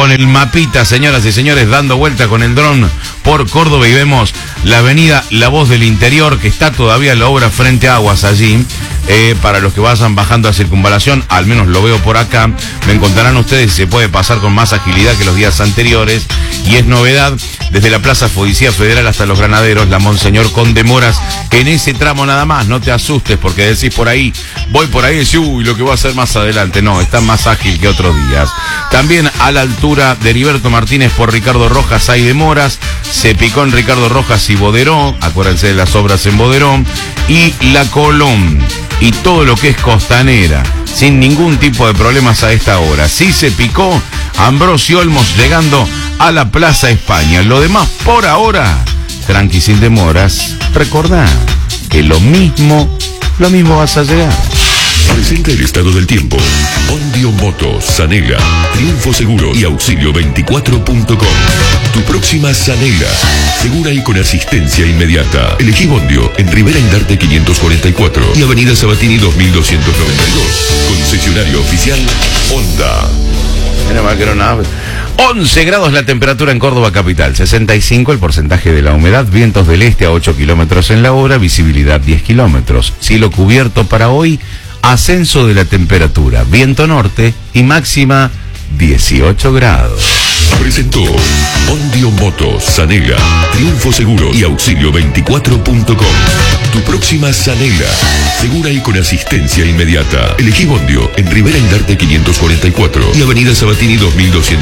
con el mapita, señoras y señores, dando vuelta con el dron por Córdoba y vemos la avenida La Voz del Interior, que está todavía la obra frente a Aguas allí. Para los que vayan bajando a Circunvalación, al menos lo veo por acá, me encontrarán ustedes si se puede pasar con más agilidad que los días anteriores. Y es novedad, desde la Plaza Policía Federal hasta los Granaderos, la Monseñor Conde Moras, en ese tramo nada más. No te asustes porque decís por ahí, voy por ahí y decís, uy, lo que voy a hacer más adelante. No, está más ágil que otros días. También a la altura de Heriberto Martínez por Ricardo Rojas hay demoras. Se picó en Ricardo Rojas y Boderó, acuérdense de las obras en Boderó. Y La Colón y todo lo que es Costanera, sin ningún tipo de problemas a esta hora. Sí se picó Ambrosio Olmos llegando a la Plaza España. Lo demás por ahora, tranqui, sin demoras. Recordá que lo mismo vas a llegar. Presenta el estado del tiempo. Ondio Motos, Sanela, Triunfo Seguro y Auxilio24.com. Tu próxima Sanela, segura y con asistencia inmediata. Elegí Ondio en Rivera Indarte 544 y Avenida Sabatini 2292. Concesionario oficial Honda. Menos mal que era una ave. 11 grados la temperatura en Córdoba capital, 65 el porcentaje de la humedad, vientos del este a 8 kilómetros en la hora, visibilidad 10 kilómetros. Cielo cubierto para hoy, ascenso de la temperatura, viento norte y máxima 18 grados. Presentó Ondio Motos, Sanela, Triunfo Seguro y Auxilio24.com. Tu próxima Sanela, segura y con asistencia inmediata. Elegí Ondio en Rivera Indarte 544 y Avenida Sabatini 2200.